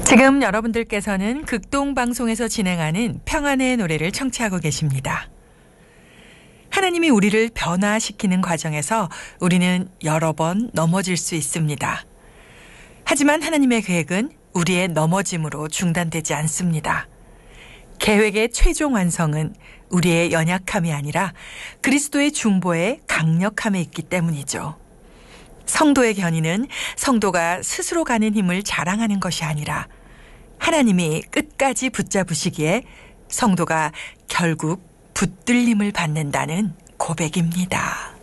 지금 여러분들께서는 극동방송에서 진행하는 평안의 노래를 청취하고 계십니다. 하나님이 우리를 변화시키는 과정에서 우리는 여러 번 넘어질 수 있습니다. 하지만 하나님의 계획은 우리의 넘어짐으로 중단되지 않습니다. 계획의 최종 완성은 우리의 연약함이 아니라 그리스도의 중보의 강력함에 있기 때문이죠. 성도의 견인은 성도가 스스로 가는 힘을 자랑하는 것이 아니라 하나님이 끝까지 붙잡으시기에 성도가 결국 붙들림을 받는다는 고백입니다.